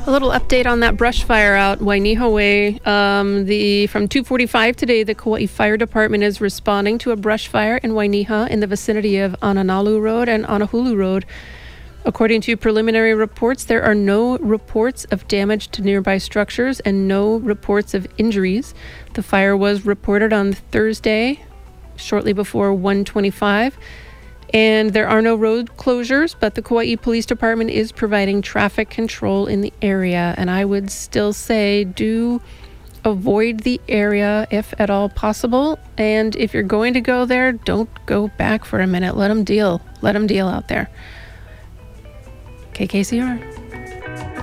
A little update on that brush fire out Wainiha Way. From 2:45 today, the Kauai Fire Department is responding to a brush fire in Wainiha in the vicinity of Ananalu Road and Anahulu Road. According to preliminary reports, there are no reports of damage to nearby structures and no reports of injuries. The fire was reported on Thursday, shortly before 1:25. And there are no road closures, but the Kauai Police Department is providing traffic control in the area. And I would still say do avoid the area if at all possible. And if you're going to go there, don't go back for a minute. Let them deal. Let them deal out there. KKCR.